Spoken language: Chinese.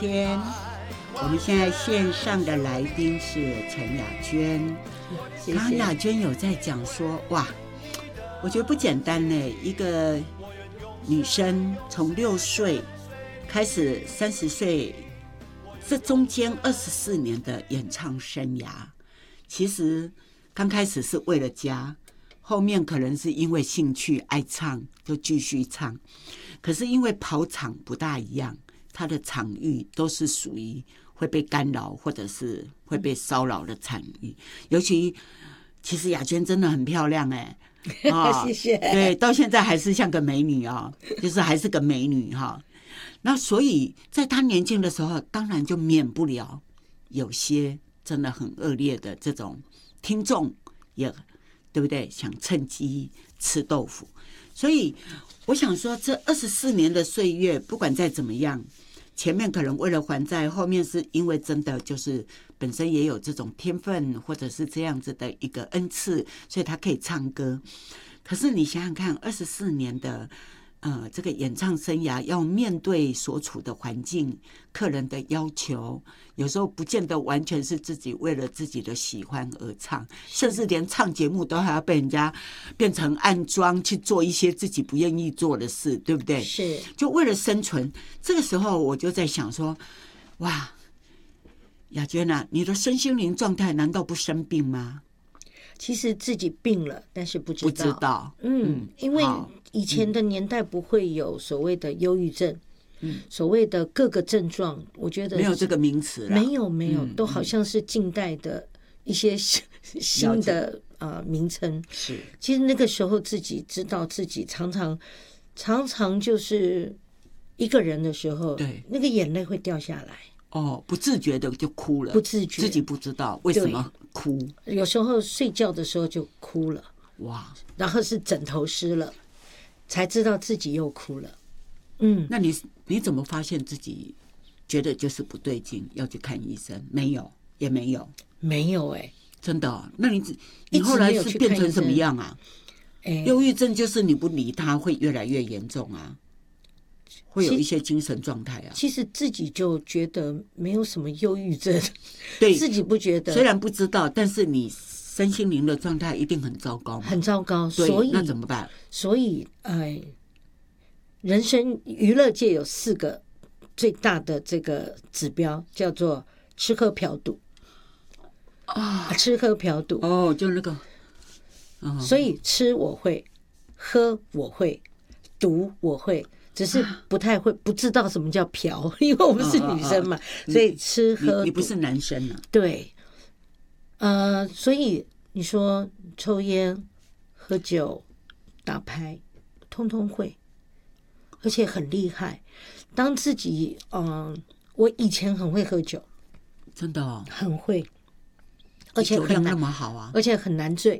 天。我们现在线上的来宾是陈雅娟。刚刚雅娟有在讲说，哇，我觉得不简单呢。一个女生从6岁开始30岁，这中间24年的演唱生涯，其实刚开始是为了家，后面可能是因为兴趣爱唱就继续唱，可是因为跑场不大一样，它的场域都是属于会被干扰或者是会被骚扰的场域，尤其其实雅娟真的很漂亮谢谢。 对，到现在还是像个美女就是还是个美女那所以在她年轻的时候，当然就免不了有些真的很恶劣的这种听众也对不对？想趁机吃豆腐。所以我想说，这24年的岁月，不管再怎么样，前面可能为了还债，后面是因为真的就是本身也有这种天分，或者是这样子的一个恩赐，所以他可以唱歌。可是你想想看，24年的这个演唱生涯，要面对所处的环境、客人的要求，有时候不见得完全是自己为了自己的喜欢而唱，甚至连唱节目都还要被人家变成暗装去做一些自己不愿意做的事，对不对？ 是， 就为了生存。这个时候我就在想说，哇，雅娟啊，你的身心灵状态难道不生病吗？ 其实自己病了，但是不知道。因为以前的年代不会有所谓的忧郁症，所谓的各个症状，我觉得没有这个名词了， 没有，都好像是近代的一些新的名称。 是， 其实那个时候自己知道自己常常就是一个人的时候，对，那个眼泪会掉下来。 不自觉的就哭了， 不自觉， 自己不知道为什么哭。 有时候睡觉的时候就哭了，哇！然后是枕头湿了，才知道自己又哭了。 那你怎么发现自己觉得就是不对劲，要去看医生？没有，也没有， 没有真的。那你后来是变成什么样啊？忧郁症就是你不理他，会越来越严重啊。会有一些精神状态啊。 其实自己就觉得没有什么忧郁症， 对， 自己不觉得。 虽然不知道，但是你身心灵的状态一定很糟糕嘛， 很糟糕。所以那怎么办？ 所以人生娱乐界有4个最大的这个指标，叫做吃喝嫖赌吃喝嫖赌就那个所以吃我会，喝我会，赌我会，只是不太会，不知道什么叫嫖，因为我们是女生嘛，所以吃喝你不是男生啊。 对，所以你说抽烟、喝酒、打牌，通通会，而且很厉害。当自己我以前很会喝酒， 真的很会，而且酒量那么好啊， 而且很难醉。